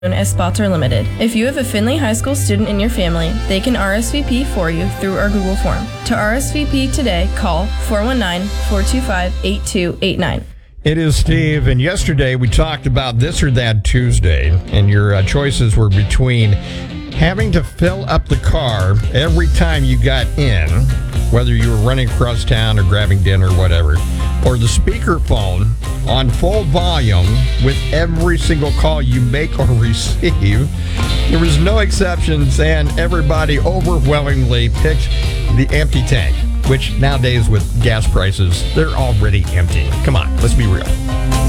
as spots are limited. If you have a Findlay High School student in your family, they can RSVP for you through our Google form. To RSVP today, call 419-425-8289. It is Steve, and yesterday we talked about This or That Tuesday, and your choices were between having to fill up the car every time you got in, whether you were running across town or grabbing dinner or whatever, or the speakerphone on full volume with every single call you make or receive. There was no exceptions, and everybody overwhelmingly picked the empty tank, which nowadays with gas prices, they're already empty. Come on, let's be real.